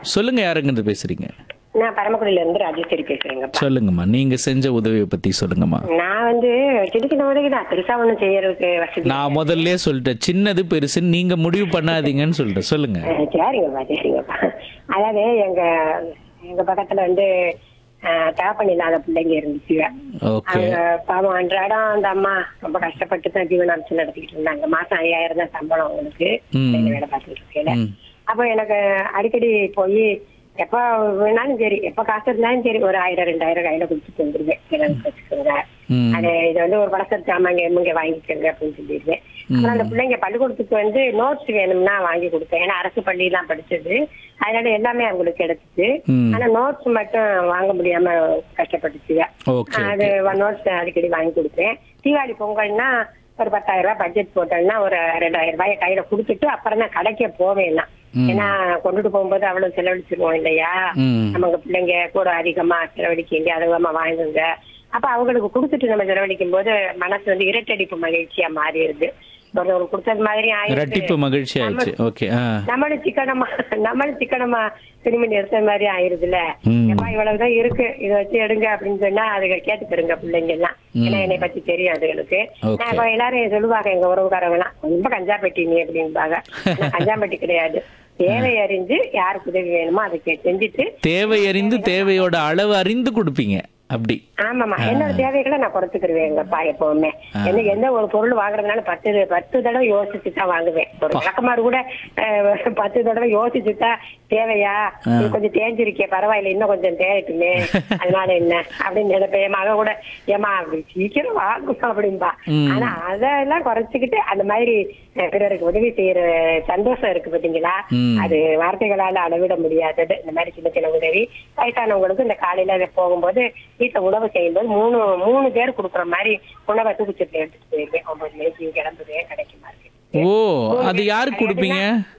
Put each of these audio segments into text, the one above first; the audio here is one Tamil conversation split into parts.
சொல்லுங்க, யாருங்கிருந்து பேசுறீங்க? நான் பரமக்குடியில இருந்து ராஜேஸ்வரி பேசுறேங்கப்பா. சொல்லுங்கம்மா, நீங்க செஞ்ச உதவியை பத்தி சொல்லுங்கம்மா. நான் சின்ன சின்ன உதவி தான், பெருசா ஒண்ணும் செய்யறதுக்கு வசதி. நான் முதல்ல சொல்லிட்டேன், சின்னது பெருசுன்னு நீங்க முடிவு பண்ணாதீங்கன்னு சொல்லிட்டேன். சொல்லுங்க. சரிங்கப்பா. அதாவது எங்க எங்க பக்கத்துல தகப்பன் இல்லாத பிள்ளைங்க இருந்துச்சு. ஓகே. அவங்க பாவம் அன்றாடம் அந்த அம்மா ரொம்ப கஷ்டப்பட்டு தான் ஜீவனாம்சம் நடத்திக்கிட்டு இருந்தாங்க. மாசம் 5000 தான் சம்பளம் அவங்களுக்கு, வேலை பார்த்துட்டு இருக்கையில. அப்போ எனக்கு அடிக்கடி போய் எப்ப வேணாலும் சரி, எப்ப காசு இருந்தாலும் சரி, ஒரு 1000 2000 கையில குடிச்சிட்டு வந்துருவேன். வச்சுக்கோங்க, இது ஒரு பழசத்து சாமாங்க எங்க வாங்கிக்கோங்க அப்படின்னு சொல்லிடுவேன். அப்புறம் அந்த பிள்ளைங்க பள்ளிக்கூடத்துக்கு நோட்ஸ் வேணும்னா வாங்கி கொடுத்தேன். ஏன்னா அரசு பள்ளி எல்லாம் படிச்சது, அதனால எல்லாமே அவங்களுக்கு கிடைச்சிச்சு. ஆனா நோட்ஸ் மட்டும் வாங்க முடியாம கஷ்டப்பட்டுச்சு. அது நோட்ஸ் அடிக்கடி வாங்கி கொடுத்தேன். தீபாவளி பொங்கல்னா ஒரு 10,000 ரூபாய் பட்ஜெட் போட்டோம்னா ஒரு 2000 ரூபாயை கையில குடுத்துட்டு அப்புறம் தான் கடைக்கே போவேன். ஏன்னா கொண்டுட்டு போகும்போது அவ்வளவு செலவழிச்சிருவோம் இல்லையா, நமக்கு பிள்ளைங்க கூட அதிகமா செலவழிக்கீங்க, அதிகமா வாங்குங்க. அப்ப அவங்களுக்கு குடுத்துட்டு நம்ம செலவழிக்கும் போது மனசு இரட்டடிப்பு மகிழ்ச்சியா மாறிடுது. ஒரு கொடுத்தது மாதிரி இரட்டிப்பு மகிழ்ச்சி ஆயிடுச்சு. ஓகே. நம்மளும் சிக்கனமா திரும்பி நிறுத்த மாதிரி ஆயிருதுல. எப்பா இவ்வளவுதான் இருக்கு, இதை வச்சு எடுங்க அப்படின்னு சொன்னா அதுக்கு கேட்டுக்கிறங்க பிள்ளைங்க எல்லாம். ஏன்னா என்னை பத்தி தெரியும் அதுகளுக்கு. நான் இப்ப எல்லாரும் சொல்லுவாங்க, எங்க உறவுக்காரங்க எல்லாம் ரொம்ப கஞ்சாப்பட்டி நீ அப்படின்பாங்க. கஞ்சாப்பட்டி கிடையாது. தேவை அறிந்து யாருக்கு உதவி வேணுமோ அதை செஞ்சுட்டு, தேவை அறிந்து தேவையோட அளவு அறிந்து கொடுப்பீங்க அப்படி. ஆமாமா, என்னோட தேவைகளை நான் குறைச்சுக்கிருவேங்கப்பா எப்பவுமே. எந்த ஒரு பொருள் வாங்குறதுனால 10 தடவை யோசிச்சு தான் வாங்குவேன். ஒரு விளக்கமாறு கூட 10 தடவை யோசிச்சுட்டா, தேவையா, கொஞ்சம் தேஞ்சிருக்கே, பரவாயில்ல, இன்னும் கொஞ்சம் தேவைட்டுமே, அதனால என்ன அப்படின்னு நினைப்பேன். என் மகன் கூட ஏமா அப்படி சீக்கிரம் வாங்குமா அப்படின்பா. ஆனா அதெல்லாம் குறைச்சுக்கிட்டு அந்த மாதிரி பிறருக்கு உதவி செய்யற சந்தோஷம் இருக்கு பாத்தீங்களா, அது வார்த்தைகளால அளவிட முடியாதது. இந்த மாதிரி சின்ன சின்ன உதவி வயசானவங்களுக்கு இந்த காலையில போகும்போது வீட்டுல உணவு செய்யும்போது 3 பேர் குடுக்குற மாதிரி உணவை தூக்கிச்சத்துல எடுத்துட்டு போயிருவேன். 9 மணிக்கு கிளம்புவேன் கடைக்கு மார்க்கெட். அது யாருக்கு கொடுப்பீங்க?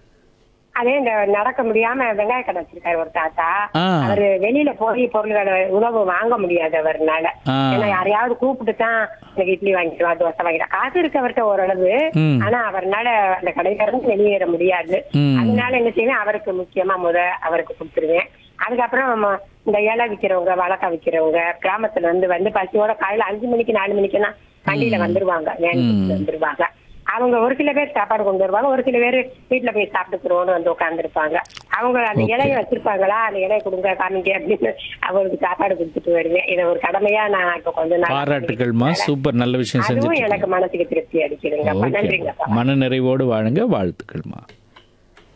அதே இந்த நடக்க முடியாம வெங்காய கடை வச்சிருக்காரு ஒரு தாத்தா. அவரு வெளியில போய் பொருள்களை உணவு வாங்க முடியாது அவர்னால. ஏன்னா யாரையாவது கூப்பிட்டு தான் இட்லி வாங்கிக்கலாம், தோசை வாங்கிக்கலாம். காசு இருக்கு அவர்கிட்ட ஓரளவு, ஆனா அவர்னால அந்த கடையில இருந்து வெளியேற முடியாது. அதனால என்ன செய்வேன், அவருக்கு முக்கியமா அவருக்கு கொடுத்துருவேன். அதுக்கப்புறம் இந்த இலை விக்கிறவங்க, வழக்கா விக்கிறவங்க கிராமத்துல பசியோட காலையில 5 மணிக்கு 4 மணிக்குன்னா வண்டியில வந்துருவாங்க, வந்துருவாங்க. அவங்க ஒரு சில பேர் சாப்பாடு கொண்டு வருவாங்க, ஒரு சில பேர் வீட்டுல போய் சாப்பிட்டுக்கிறோன்னு உட்காந்துருப்பாங்க. அவங்க அந்த இலையை வச்சிருப்பாங்களா, அந்த இலையை கொடுங்க காமிங்க அப்படின்னு அவங்களுக்கு சாப்பாடு கொடுத்துட்டு வருவேன். இதை ஒரு கடமையா நான் இப்ப கொஞ்ச நாள். பாராட்டுகள்மா, சூப்பர், நல்ல விஷயம் செஞ்சு. எனக்கு மனசுக்கு திருப்தி அடிக்குதுங்க. நன்றிங்க. மன நிறைவோடு வாழுங்க. வாழ்த்துக்கள்மா.